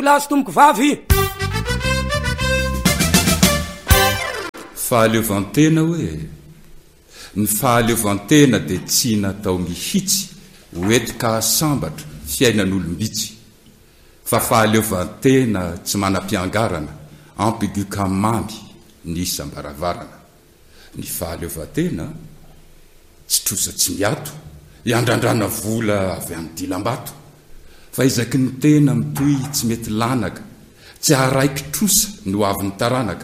Plasy tomboko vavy. Fahaleovantena hoe ny fahaleovantena dia tsy natao mihitsy hoetika sambatra fiainan'olombitsy fa fahaleovantena tsy manam-piangarana ampigu kamamy ny isam-baravarana. Ny fahaleovantena tsy trosa tsy miato iandrandrana vola avy amin'ny dilam-bato fa izaky ny tena mitoy tsy mety lanaka tsy araiky trosa no avy ny taranaka.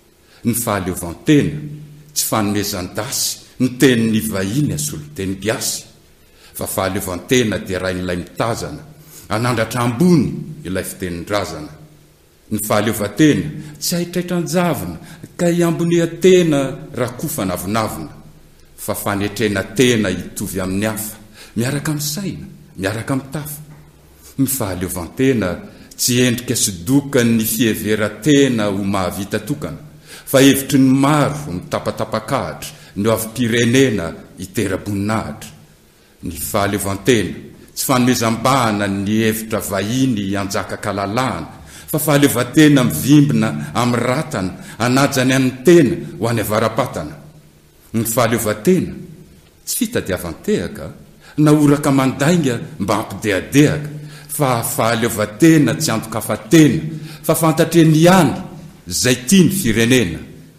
Ny fahaleovantena tsy fanomezan-dasy ny tenin'ny vahiny asolo teny giasy fa fahaleovantena dia rain'ilay mitazana anandratra ambony ilay fitenin-drazana. Ny fahaleovantena tsy haitraitran-javina ka iambonihan-tena raha kofa navinavina fa fanetrena tena hitovy amin'ny hafa miaraka amin'ny saina miaraka amin'ny tafa. Ny fahaleovantena tsy endrika sidokany fieveran-tena ho mahavita tokana fa hevitry ny maro mitapatapakahatra no avy pirenena hitera-boninahitra. Ny fahaleovantena tsy fanomezam-bahana ny hevitra vahiny anjaka-kalalahana fa fahaleovantena mivimbina amin'ny ratana anajany amin'ny tena ho any avarapatana. Ny fahaleovantena tsy fitadiavan-tehaka na oraka mandainga mba ampideadehaka fa fahaleovantena tsy antokafatena fa fantatreny ihany zay tia ny firenena.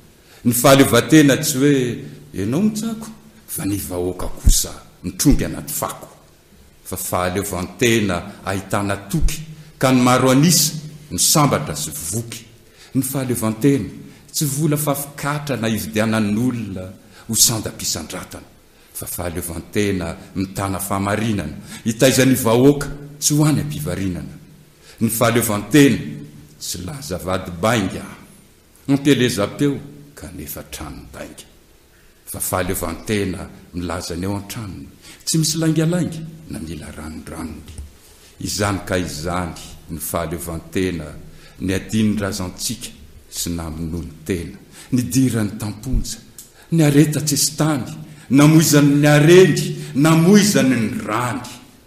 Ny fahaleovantena tsy hoe ianao mitsako fa ny vahoaka kosa mitrongy anaty fako fa fahaleovantena ahitana toky ka ny maro anisa ny sambatra sy voky. Ny fahaleovantena tsy vola fafikatra na ividianan'olona ho sandam-pisandratana fa fahaleovantena mitana fahamarinana hitaizan'ny vahoaka tsy ho any ampivarinana. Ny fahaleovantena tsy laza vady bainga ampieleza-peo kanefa tranobainga fa fahaleovantena milaza ny eo an-tranony tsy misy laingalainga na mila ranondranony. Izany ka izany ny fahaleovantena ny adiny razantsika sy naminony tena ny dirany tamponja ny areta tsy estany namoizany ny arendy namoizany ny rany.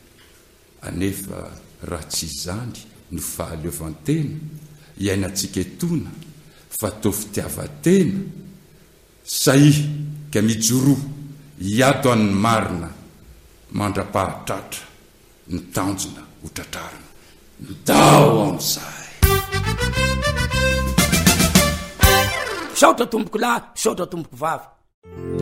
Anefa raha tsy izany ny fahaleovantena iainantsika etona fa tao fitiavatena sahihy ka mijoroa hiato an'ny marina mandra-pahatratra ny tanjona ho tratrarina midao amin'izay. Misaotra tomboko lahy, misaotra tomboko vavy.